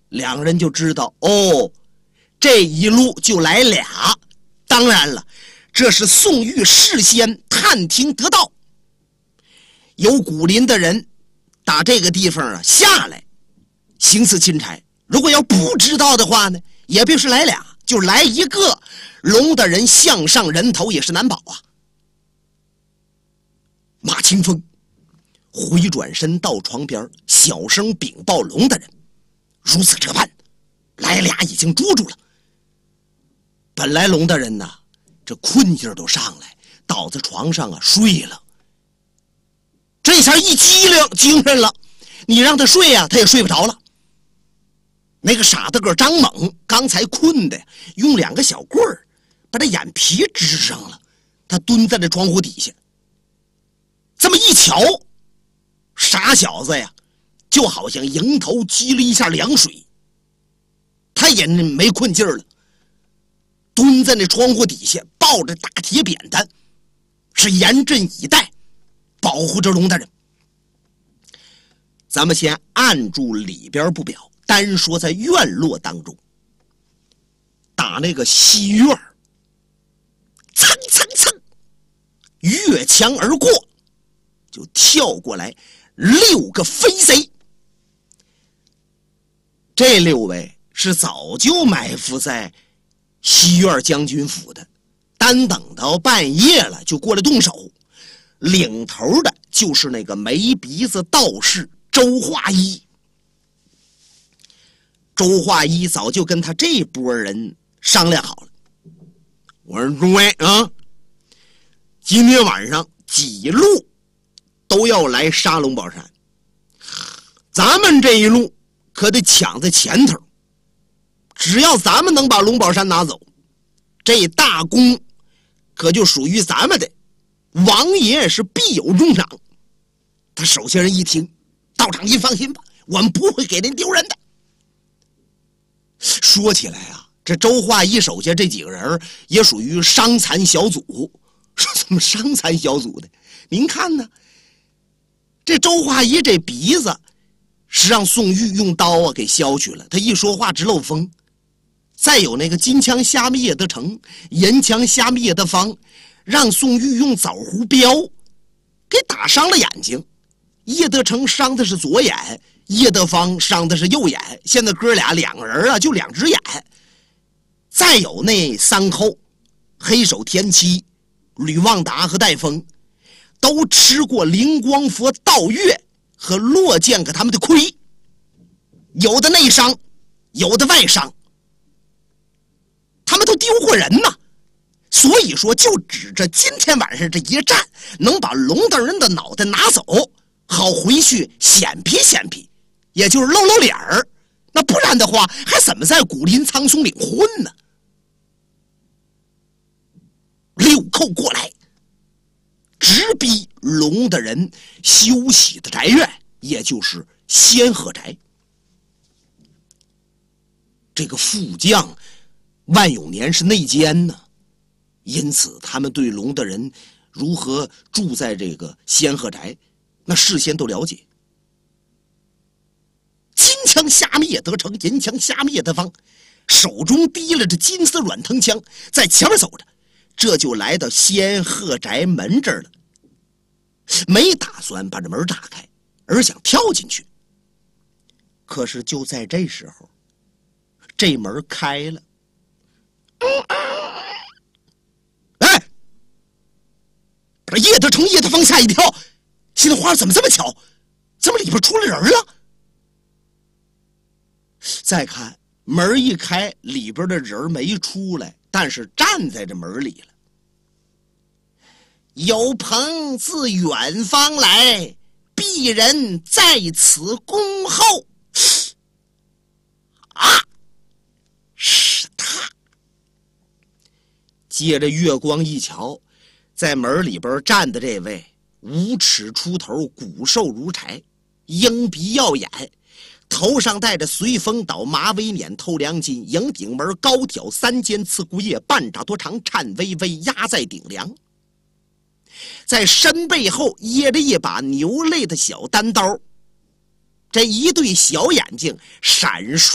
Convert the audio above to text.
两人就知道哦，这一路就来俩。当然了，这是宋玉事先探听得到，有古林的人打这个地方下来行刺钦差。如果要不知道的话呢，也别是来俩，就来一个，龙的人向上人头也是难保啊。马清风回转身到床边，小声禀报龙的人，如此这般，来俩已经捉住了。本来龙的人这困劲都上来，倒在床上睡了。这下一激灵，精神了，你让他睡他也睡不着了。那个傻的个张猛刚才困的，用2个小棍儿把他眼皮支上了，他蹲在这窗户底下，这么一瞧，傻小子就好像迎头激了一下凉水，他也没困劲儿了，蹲在那窗户底下，抱着大铁扁担，是严阵以待，保护着龙大人。咱们先按住里边不表，单说在院落当中，打那个西院，蹭蹭蹭，越墙而过，就跳过来6个飞贼。这6位是早就埋伏在西院将军府的，单等到半夜了就过来动手。领头的就是那个没鼻子道士周化一。周化一早就跟他这波人商量好了，我说诸位今天晚上几路都要来杀龙宝山，咱们这一路可得抢在前头，只要咱们能把龙宝山拿走，这大功可就属于咱们的，王爷是必有重赏。他手下人一听，道长您放心吧，我们不会给您丢人的。说起来这周化一手下这几个人也属于伤残小组。说怎么伤残小组的？您看呢，这周化一这鼻子是让宋玉用刀给削去了，他一说话直漏风。再有那个金枪虾米叶德成，银枪虾米叶德方，让宋玉用枣胡镖给打伤了眼睛。叶德成伤的是左眼，叶德方伤的是右眼，现在哥俩2个人就2只眼。再有那3寇，黑手田七、吕旺达和戴峰，都吃过灵光佛道月和骆剑给他们的亏，有的内伤，有的外伤，他们都丢过人呐。所以说就指着今天晚上这一战能把龙大人的脑袋拿走，好回去显皮显皮，也就是露露脸儿。那不然的话还怎么在古林苍松岭混呢？6寇过来，直逼龙的人休息的宅院，也就是仙鹤宅。这个副将万永年是内奸呢，因此他们对龙的人如何住在这个仙鹤宅，那事先都了解。金枪虾米也得成，银枪虾米也得方，手中提了着金丝软藤枪，在前面走着，这就来到仙鹤宅门这儿了。没打算把这门打开，而想跳进去。可是就在这时候，这门开了。哎，把叶德成、叶德芳吓一跳，心里话怎么这么巧？怎么里边出了人了？再看门一开，里边的人没出来，但是站在这门里了。有朋自远方来，鄙人在此恭候。是他。借着月光一瞧，在门里边站的这位5尺出头，骨瘦如柴，鹰鼻耀眼，头上戴着随风倒马尾冕透梁巾，迎顶门高挑3尖刺骨叶，半拃多长，颤巍巍压在顶梁。在身背后掖着一把牛肋的小单刀，这一对小眼睛闪烁